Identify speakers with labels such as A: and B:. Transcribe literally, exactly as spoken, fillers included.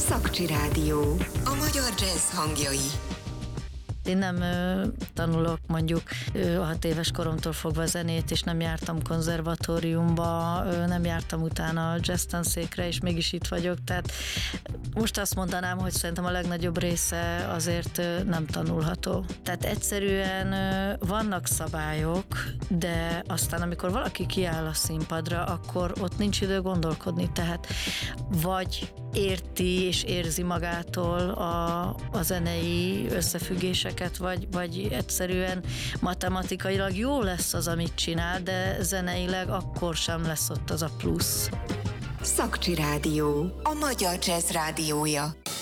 A: Szakcsi Rádió. A magyar jazz hangjai.
B: Én nem ö, tanulok mondjuk ö, hat éves koromtól fogva zenét, és nem jártam konzervatóriumba, ö, nem jártam utána jazz tanszékre, és mégis itt vagyok, tehát most azt mondanám, hogy szerintem a legnagyobb része azért ö, nem tanulható. Tehát egyszerűen ö, vannak szabályok, de aztán amikor valaki kiáll a színpadra, akkor ott nincs idő gondolkodni, tehát vagy érti és érzi magától a, a zenei összefüggéseket, vagy, vagy egyszerűen matematikailag jó lesz az, amit csinál, de zeneileg akkor sem lesz ott az a plusz.
A: Szakcsi Rádió. A magyar jazz rádiója.